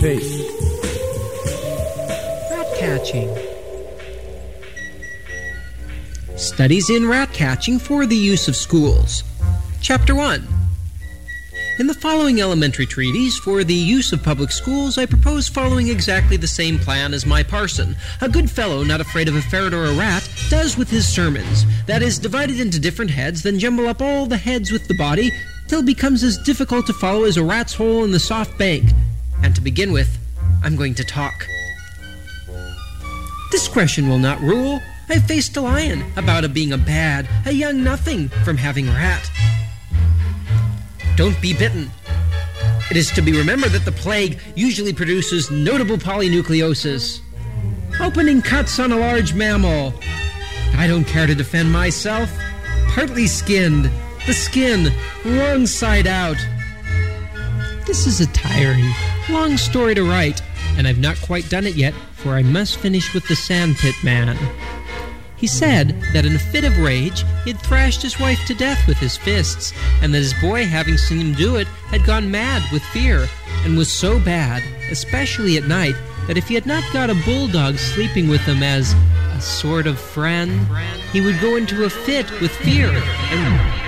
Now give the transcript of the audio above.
pace. Rat catching. Studies in rat catching for the use of schools. Chapter 1. In the following elementary treatise for the use of public schools, I propose following exactly the same plan as my parson. A good fellow, not afraid of a ferret or a rat, does with his sermons. That is, divided into different heads, then jumble up all the heads with the body, till it becomes as difficult to follow as a rat's hole in the soft bank. And to begin with, I'm going to talk. Discretion will not rule. I faced a lion about being a young nothing from having a rat. Don't be bitten. It is to be remembered that the plague usually produces notable polynucleosis. Opening cuts on a large mammal. I don't care to defend myself. Partly skinned. The skin, wrong side out. This is a tiring, long story to write, and I've not quite done it yet, for I must finish with the sandpit man. He said that in a fit of rage, he had thrashed his wife to death with his fists, and that his boy, having seen him do it, had gone mad with fear, and was so bad, especially at night, that if he had not got a bulldog sleeping with him as a sort of friend, he would go into a fit with fear and